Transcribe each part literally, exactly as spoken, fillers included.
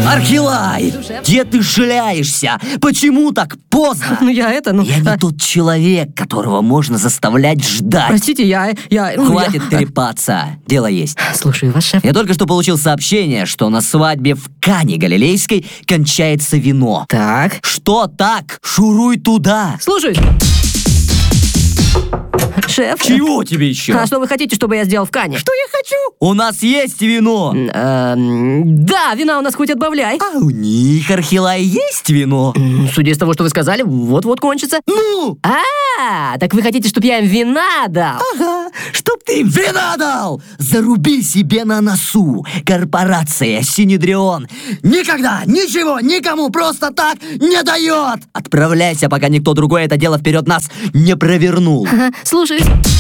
Архилай, где ты шляешься? Почему так поздно? Ну я это, ну... Я не а, тот человек, которого можно заставлять ждать. Простите, я... я ну, Хватит я- трепаться. Дело есть. Слушаю вас, шеф. Я только что получил сообщение, что на свадьбе в Кане Галилейской кончается вино. Так. Что так? Шуруй туда. Слушаюсь. Шеф. Чего тебе еще? А что вы хотите, чтобы я сделал в Кане? Что я хочу? У нас есть вино. Эм, да, вина у нас хоть отбавляй. А у них, Архилай, есть вино? М, Судя из того, что вы сказали, вот-вот кончится. Ну? А, так вы хотите, чтобы я им вина дал? Ага, чтоб ты им вина дал! Заруби себе на носу. Корпорация Синедрион никогда ничего никому просто так не дает! Отправляйся, пока никто другой это дело вперед нас не провернул. Ага, слушаюсь.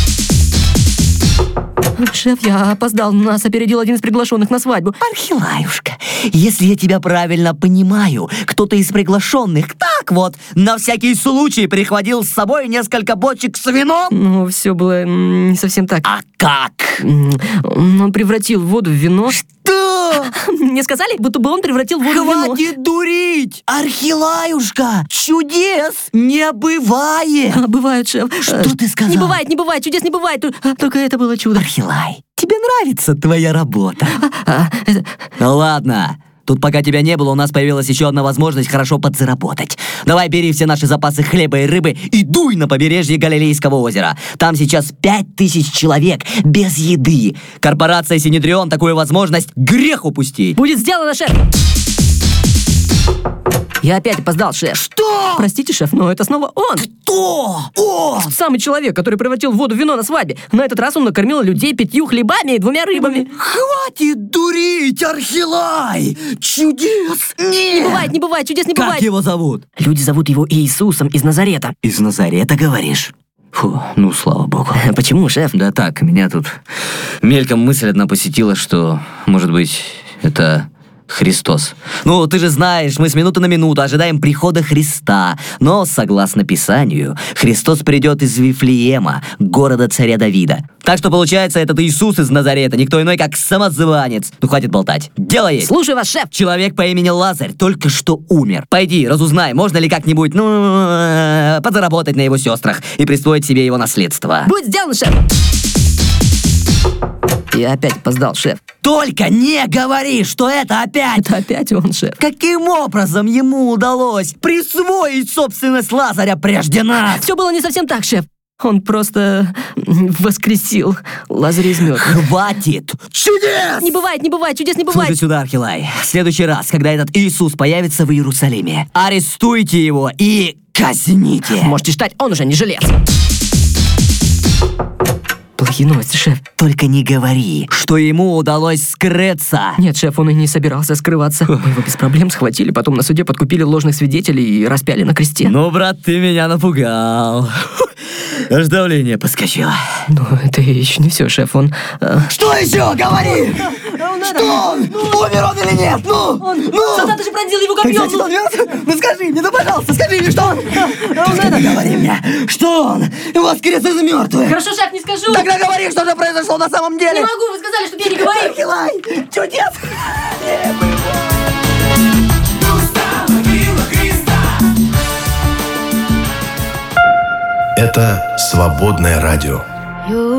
Шеф, я опоздал. Нас опередил один из приглашенных на свадьбу. Архилаюшка, если я тебя правильно понимаю, кто-то из приглашенных так вот на всякий случай прихватил с собой несколько бочек с вином? Ну, все было м, не совсем так. А как? М, Он превратил воду в вино. Что? Мне сказали, будто бы он превратил воду в вино. Хватит дурить! Архилаюшка, чудес не бывает! А, бывает, шеф. Что Э, ты сказал? Не бывает, не бывает, чудес не бывает. Ту- а, Только это было чудо. Архилай, тебе нравится твоя работа? А, это- Ну ладно, тут пока тебя не было, у нас появилась еще одна возможность хорошо подзаработать. Давай бери все наши запасы хлеба и рыбы и дуй на побережье Галилейского озера. Там сейчас пять тысяч человек без еды. Корпорация Синедрион такую возможность грех упустить. Будет сделано, шеф. Я опять опоздал, шеф. Что? Простите, шеф, но это снова он. Кто? О! Тот самый человек, который превратил в воду вино на свадьбе. На этот раз он накормил людей пятью хлебами и двумя рыбами. Хватит дурить, Архилай! Чудес Не нет! бывает, не бывает, чудес не Как бывает. его зовут? Люди зовут его Иисусом из Назарета. Из Назарета, говоришь? Фу, ну, слава богу. Почему, шеф? Да так, меня тут мельком мысль одна посетила, что, может быть, это Христос. Ну, ты же знаешь, мы с минуты на минуту ожидаем прихода Христа. Но, согласно Писанию, Христос придет из Вифлеема, города царя Давида. Так что, получается, этот Иисус из Назарета никто иной, как самозванец. Ну, хватит болтать. Дело есть. Слушаю вас, шеф. Человек по имени Лазарь только что умер. Пойди, разузнай, можно ли как-нибудь, ну, подзаработать на его сестрах и присвоить себе его наследство. Будет сделано, шеф. Я опять опоздал, шеф. Только не говори, что это опять! Это опять он, шеф. Каким образом ему удалось присвоить собственность Лазаря прежде нас? Все было не совсем так, шеф. Он просто м, воскресил Лазаря из мертвых. Хватит! Чудес! Не бывает, не бывает, чудес не Слушай бывает. сюда, Архилай. В следующий раз, когда этот Иисус появится в Иерусалиме, арестуйте его и казните. Можете считать, он уже не жилец. Плохие новости, шеф. Только не говори, что ему удалось скрыться. Нет, шеф, он и не собирался скрываться. Мы его без проблем схватили, потом на суде подкупили ложных свидетелей и распяли на кресте. Ну, брат, ты меня напугал. Аж давление подскочило. Ну, это еще не все, шеф, он... э, Что еще? Говори! Что он? Умер он или нет? Ну! Ну! Солдаты же пронзили его Так копьем! значит, он мертв? Ну скажи мне, ну пожалуйста, скажи мне, что он... Тогда говори мне, что он воскрес из мертвых. Хорошо, шеф, не скажу! Тогда говори, что же произошло на самом деле. Не могу, вы сказали, чтобы я не говорил! Архилай, чудес! Это «Свободное радио».